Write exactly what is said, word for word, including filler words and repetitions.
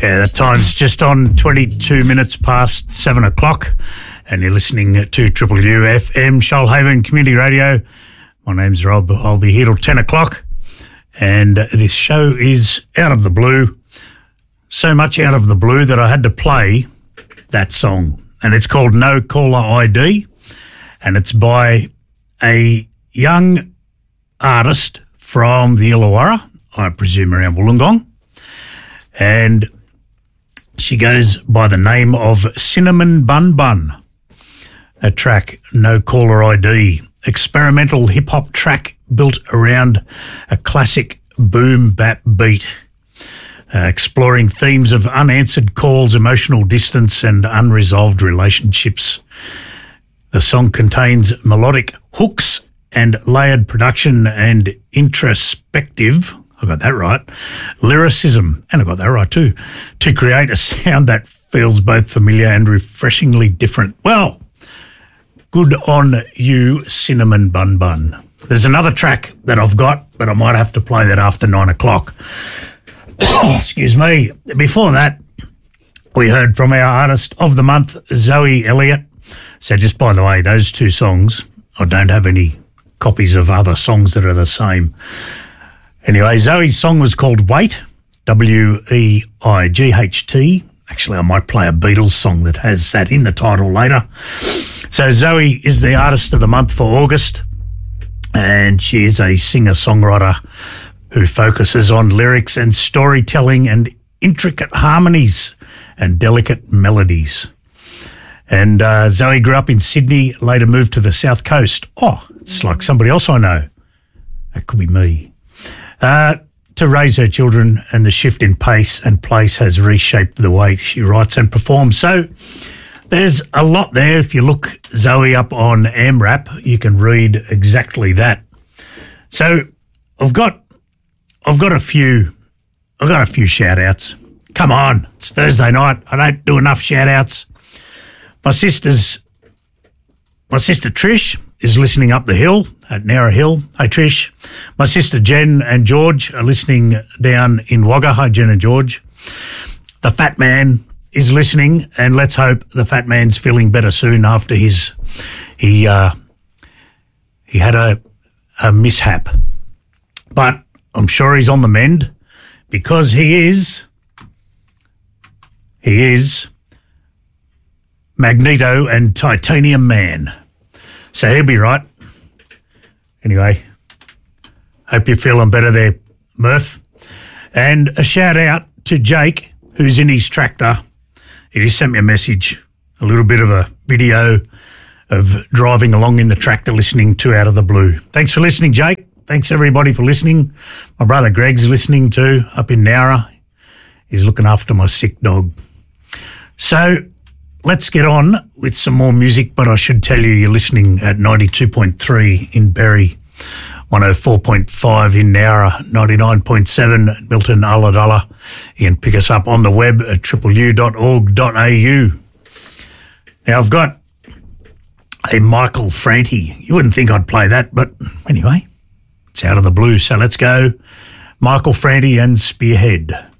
Yeah, the time's just on twenty-two minutes past seven o'clock, and you're listening to Triple U F M, Shoalhaven Community Radio. My name's Rob. I'll be here till ten o'clock, and this show is out of the blue. So much out of the blue that I had to play that song, and it's called No Caller I D, and it's by a young artist from the Illawarra, I presume around Wollongong, and she goes by the name of Cinnamon Bun Bun. A track, No Caller I D, experimental hip-hop track built around a classic boom-bap beat, uh, exploring themes of unanswered calls, emotional distance and unresolved relationships. The song contains melodic hooks and layered production and introspective, I got that right, lyricism, and I got that right too, to create a sound that feels both familiar and refreshingly different. Well, good on you, Cinnamon Bun Bun. There's another track that I've got, but I might have to play that after nine o'clock. Excuse me. Before that, we heard from our artist of the month, Zoe Elliott. So just by the way, those two songs, I don't have any copies of other songs that are the same. Anyway, Zoe's song was called Wait, W E I G H T. Actually, I might play a Beatles song that has that in the title later. So Zoe is the artist of the month for August, and she is a singer-songwriter who focuses on lyrics and storytelling and intricate harmonies and delicate melodies. And uh, Zoe grew up in Sydney, later moved to the South Coast. Oh, it's like somebody else I know. That could be me. Uh, to raise her children, and the shift in pace and place has reshaped the way she writes and performs. So there's a lot there. If you look Zoe up on AmRap, you can read exactly that. So I've got, I've got a few, I've got a few shout outs. Come on, it's Thursday night. I don't do enough shout outs. My sister's, my sister Trish is listening up the hill at Nowra Hill. Hi, Trish. My sister Jen and George are listening down in Wagga. Hi, Jen and George. The Fat Man is listening, and let's hope the Fat Man's feeling better soon after his, he, uh, he had a, a mishap. But I'm sure he's on the mend, because he is, he is Magneto and Titanium Man. So he'll be right. Anyway, hope you're feeling better there, Murph. And a shout out to Jake, who's in his tractor. He just sent me a message, a little bit of a video of driving along in the tractor listening to Out of the Blue. Thanks for listening, Jake. Thanks, everybody, for listening. My brother Greg's listening too, up in Nowra. He's looking after my sick dog. So let's get on with some more music, but I should tell you, you're listening at ninety-two point three in Berry, one oh four point five in Nowra, ninety-nine point seven Milton Ulladulla. You can pick us up on the web at triple u dot org dot a u. Now, I've got a Michael Franti. You wouldn't think I'd play that, but anyway, it's Out of the Blue. So let's go. Michael Franti and Spearhead.